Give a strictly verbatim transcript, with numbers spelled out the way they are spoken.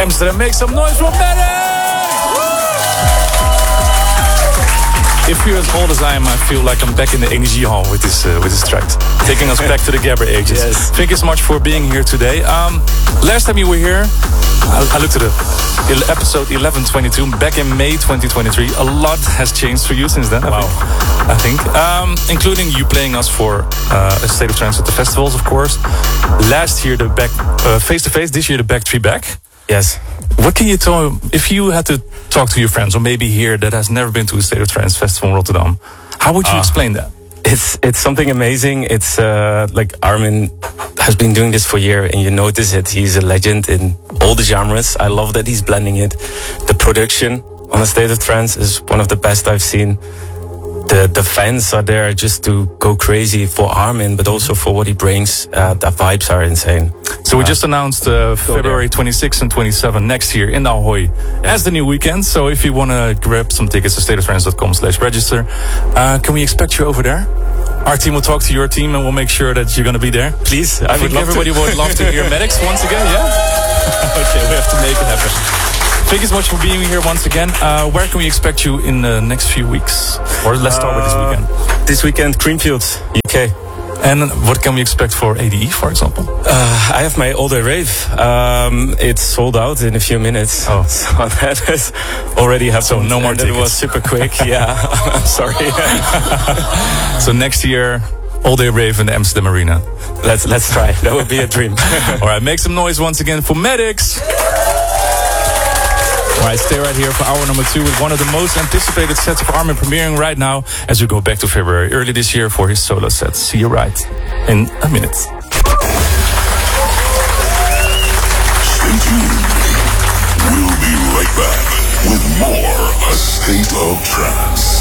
Amsterdam. Make some noise for Medics! If you're as old as I am, I feel like I'm back in the Energy Hall with this uh, with this track, taking us back to the Gabber ages. Yes. Thank you so much for being here today. Um, last time you were here, I, I looked at the episode eleven twenty-two back in May twenty twenty-three. A lot has changed for you since then. Wow. I think, I think. Um, including you playing us for uh, a State of Trance at the festivals, of course. Last year the back uh, face to face. This year the back three back. Yes. What can you tell if you had to talk to your friends, or maybe here that has never been to a State of Trance festival in Rotterdam? How would you uh, explain that? It's it's something amazing. It's uh, like Armin has been doing this for a year, and you notice it. He's a legend in all the genres. I love that he's blending it. The production on a State of Trance is one of the best I've seen. The the fans are there just to go crazy for Armin, but also for what he brings. Uh, the vibes are insane. So we just announced uh, February twenty-sixth and twenty-seventh next year in the Ahoy yeah. as the new weekend. So if you want to grab some tickets, state of trance dot com slash register. Uh, can we expect you over there? Our team will talk to your team and we'll make sure that you're going to be there. Please, I, I think everybody to. would love to hear Medics once again, yeah? Okay, we have to make it happen. Thank you so much for being here once again. Uh, where can we expect you in the next few weeks? Or let's start uh, with this weekend. This weekend, Creamfields, U K. And what can we expect for A D E, for example? Uh, I have my all-day rave. Um, it's sold out in a few minutes. Oh. So that has already happened. So no more and tickets. It was super quick. Yeah, I'm sorry. So next year, all-day rave in the Amsterdam Arena. Let's let's try. That would be a dream. All right, make some noise once again for Medics. All right, stay right here for hour number two with one of the most anticipated sets of Armin premiering right now as we go back to February early this year for his solo set. See you right in a minute. Stay tuned. We'll be right back with more A State of Trance.